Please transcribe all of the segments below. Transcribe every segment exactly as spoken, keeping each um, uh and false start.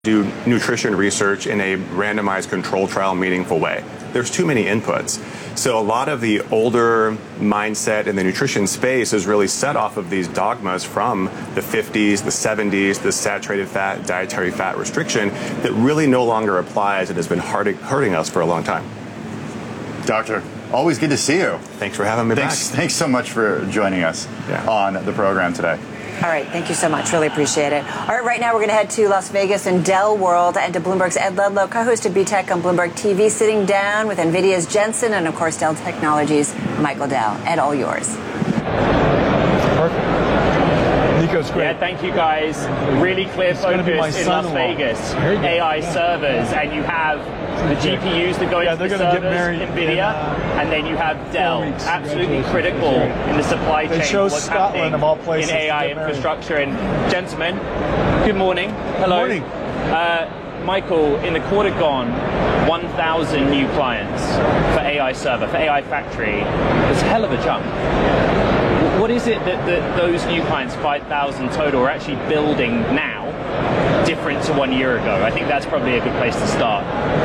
do nutrition research in a randomized control trial meaningful way. There's too many inputs. So a lot of the older mindset in the nutrition space is really set off of these dogmas from the fifties, the seventies, the saturated fat, dietary fat restriction that really no longer applies and has been hurting, hurting us for a long time. Doctor, always good to see you. Thanks for having me thanks, back. Thanks so much for joining us yeah. on the program today. All right, thank you so much. Really appreciate it. All right, right now we're going to head to Las Vegas and Dell World and to Bloomberg's Ed Ludlow, co-host of B Tech on Bloomberg T V, sitting down with NVIDIA's Jensen and, of course, Dell Technologies' Michael Dell. Ed, all yours. Perfect. Nico's great. Yeah, thank you guys. Really clear focus in Las Vegas. A I yeah. servers, and you have the G P Us that go yeah, into the servers, NVIDIA, in, uh, and then you have Dell. Absolutely critical in the supply chain. They chose what's Scotland of all happening places in A I infrastructure. And gentlemen, good morning. Hello. Good morning. Uh, Michael, in the quarter gone, one thousand new clients for A I server, for A I factory. It's a hell of a jump. What is it that, that those new clients, five thousand total, are actually building now, different to one year ago? I think that's probably a good place to start.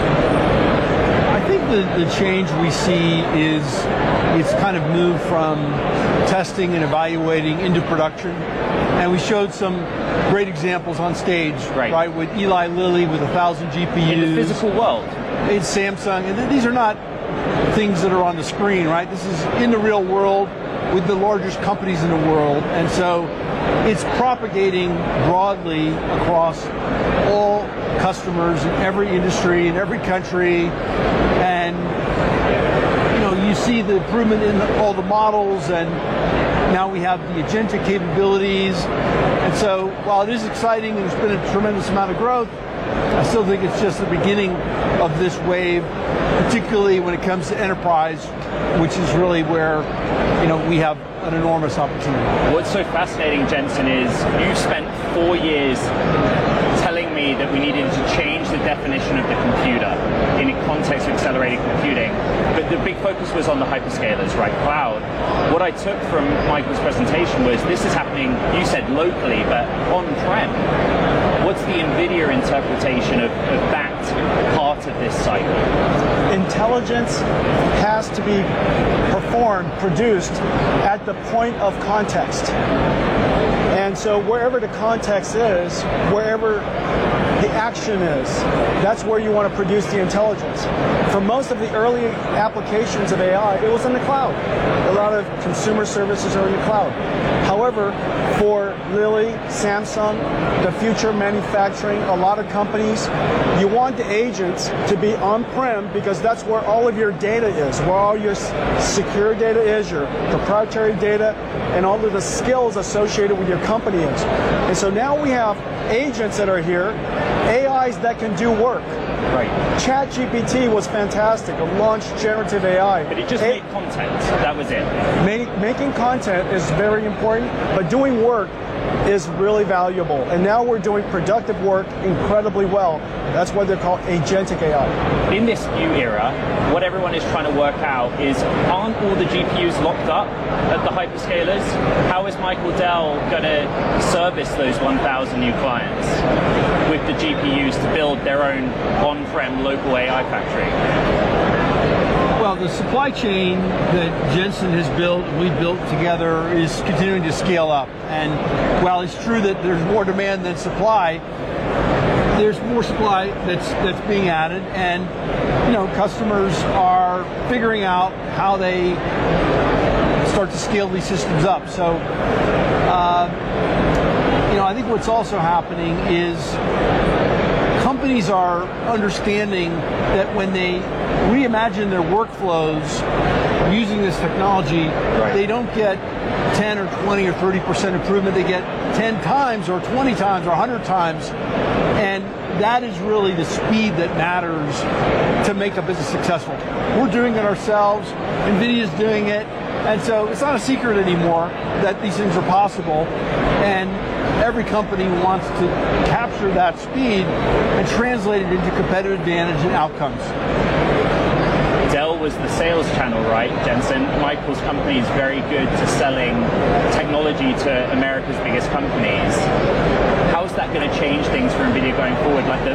I think the, the change we see is it's kind of moved from testing and evaluating into production. And we showed some great examples on stage, right, right with Eli Lilly with a thousand G P Us. In the physical world. It's Samsung. And th these are not things that are on the screen, right? This is in the real world with the largest companies in the world. And so it's propagating broadly across all customers in every industry, in every country. And, you know, you see the improvement in the, all the models, and now we have the agentic capabilities. And so while it is exciting and there's been a tremendous amount of growth, I still think it's just the beginning of this wave, particularly when it comes to enterprise, which is really where, you know, we have an enormous opportunity. What's so fascinating, Jensen, is you spent four years telling me that we needed to change the definition of the computer in a context of accelerated computing, but the big focus was on the hyperscalers, right, cloud. What I took from Michael's presentation was this is happening, you said locally, but on-prem. What's the NVIDIA interpretation of, of that part of this cycle? Intelligence has to be performed, produced at the point of context. And so wherever the context is, wherever the action is, that's where you want to produce the intelligence. For most of the early applications of A I, it was in the cloud. A lot of consumer services are in the cloud. However, for Lilly, Samsung, the future manufacturing, a lot of companies, you want the agents to be on-prem because that's where all of your data is, where all your secure data is, your proprietary data, and all of the skills associated with your company is. And so now we have agents that are here, A Is that can do work. Right. ChatGPT was fantastic. It launched generative A I. But it just a made content. That was it. Make, making content is very important, but doing work is really valuable. And now we're doing productive work incredibly well. That's why they're called agentic A I. In this new era, what everyone is trying to work out is, aren't all the G P Us locked up at the hyperscalers? How is Michael Dell going to service those one thousand new clients with the G P Us to build their own on-prem local A I factory? Well, the supply chain that Jensen has built, we built together, is continuing to scale up. And while it's true that there's more demand than supply, there's more supply that's that's being added, and you know, customers are figuring out how they start to scale these systems up. So, uh, you know, I think what's also happening is companies are understanding that when they reimagine their workflows using this technology, right, they don't get ten or twenty or thirty percent improvement. They get ten times or twenty times or one hundred times. And that is really the speed that matters to make a business successful. We're doing it ourselves. NVIDIA's doing it. And so it's not a secret anymore that these things are possible. And every company wants to capture that speed and translate it into competitive advantage and outcomes. Dell was the sales channel, right, Jensen? Michael's company is very good to selling technology to America's biggest companies. How is that going to change things for NVIDIA going forward? Like the